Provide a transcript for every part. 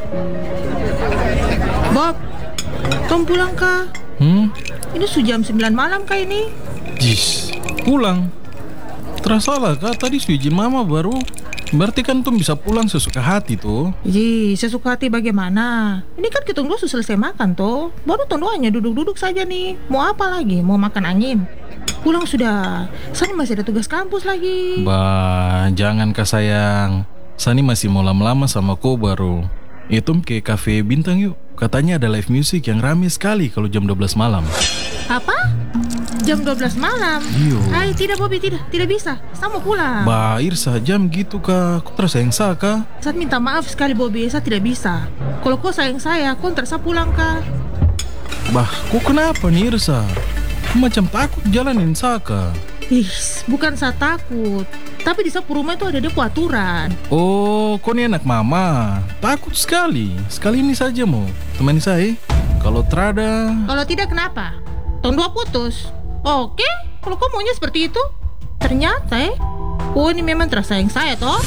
Bob, Tom pulang kah? Ini sudah jam 9 malam kah ini? Jis, pulang. Tersalah kah? Tadi su izin mama baru. Berarti kan Tom bisa pulang sesuka hati tuh. Ji, sesuka hati bagaimana? Ini kan kita dua sudah selesai makan toh. Baru Tom hanya duduk-duduk saja nih. Mau apa lagi? Mau makan angin? Pulang sudah. Sani masih ada tugas kampus lagi. Bah, jangan kah sayang. Sani masih mau lama-lama sama kau baru. Tom ke cafe bintang yuk. Katanya ada live music yang rame sekali kalau jam 12 malam. Apa? Jam 12 malam? Iyo. Hai, tidak Bobby, tidak bisa. Saya mau pulang. Bah, Irsa, jam gitu kah? Kau tersayang saya kah? Saya minta maaf sekali Bobby, saya tidak bisa. Kalau kau sayang saya, kau terasa pulang kah? Bah, kau kenapa nih Irsa? Kau macam takut jalanin Saka. Ih, bukan saya takut. Tapi di sapu rumah itu ada dia aturan. Oh, kau ini anak mama. Takut sekali. Sekali ini saja mau temani saya. Kalau terada. Kalau tidak kenapa? Tahun 2 putus. Oke, kalau kau maunya seperti itu. Ternyata kau ini memang tersayang saya toh.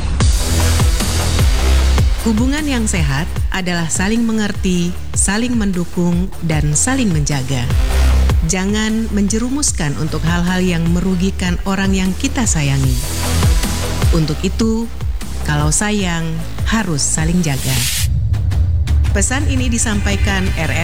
Hubungan yang sehat adalah saling mengerti, saling mendukung, dan saling menjaga. Jangan menjerumuskan untuk hal-hal yang merugikan orang yang kita sayangi. Untuk itu, kalau sayang, harus saling jaga. Pesan ini disampaikan RRI